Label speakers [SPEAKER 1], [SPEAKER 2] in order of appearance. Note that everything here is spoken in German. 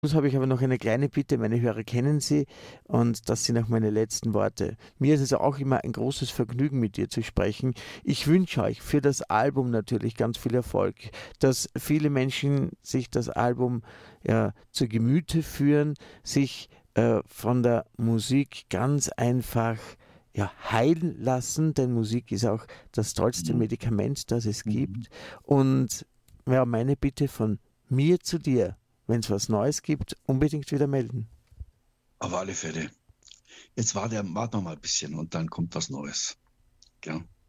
[SPEAKER 1] Schluss habe ich aber noch eine kleine Bitte, meine Hörer kennen sie und das sind auch meine letzten Worte. Mir ist es auch immer ein großes Vergnügen, mit dir zu sprechen. Ich wünsche euch für das Album natürlich ganz viel Erfolg, dass viele Menschen sich das Album ja, zu Gemüte führen, sich von der Musik ganz einfach ja, heilen lassen, denn Musik ist auch das tollste
[SPEAKER 2] Mhm.
[SPEAKER 1] Medikament, das es
[SPEAKER 2] Mhm.
[SPEAKER 1] gibt. Und ja, meine Bitte von mir zu dir. Wenn es was Neues gibt, unbedingt wieder melden.
[SPEAKER 2] Auf alle Fälle. Jetzt warten wir mal ein bisschen und dann kommt was Neues. Gell?